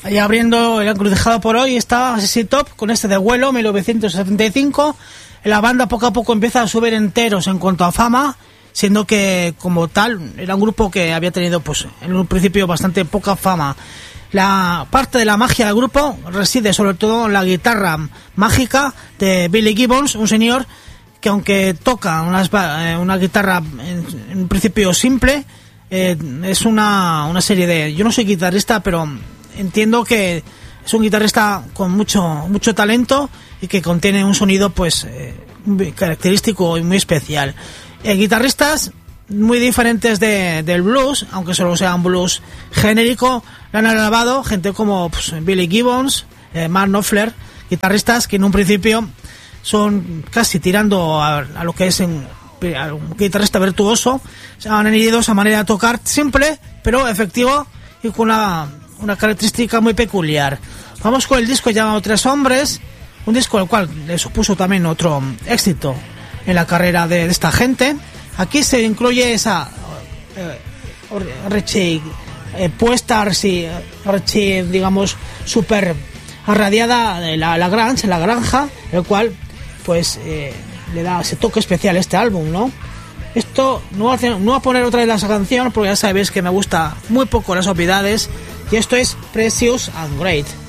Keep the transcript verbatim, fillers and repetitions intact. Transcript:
Y abriendo el encrucijado por hoy está Z Z Top con este de Vuelo mil novecientos setenta y cinco. La banda poco a poco empieza a subir enteros en cuanto a fama, siendo que como tal era un grupo que había tenido pues en un principio bastante poca fama. La parte de la magia del grupo reside sobre todo en la guitarra mágica de Billy Gibbons, un señor que aunque toca una, una guitarra en, en un principio simple, eh, es una, una serie de... Yo no soy guitarrista, pero entiendo que es un guitarrista con mucho mucho talento y que contiene un sonido pues eh, característico y muy especial. Eh, guitarristas muy diferentes de, del blues, aunque solo sea un blues genérico, lo han alabado gente como pues, Billy Gibbons, eh, Mark Knopfler, guitarristas que en un principio son casi tirando a, a lo que es en, a un guitarrista virtuoso. Se han añadido esa manera de tocar simple pero efectivo y con una, una característica muy peculiar. Vamos con el disco llamado Tres Hombres, un disco al cual le supuso también otro éxito en la carrera de, de esta gente. Aquí se incluye esa eh, Richie eh, puesta, Richie, digamos, súper arradiada de la, la granja, la granja, el cual pues eh, le da ese toque especial a este álbum, ¿no? Esto no hace, no va a poner otra de las canciones porque ya sabéis que me gusta muy poco las obviedades, y esto es Precious and Great.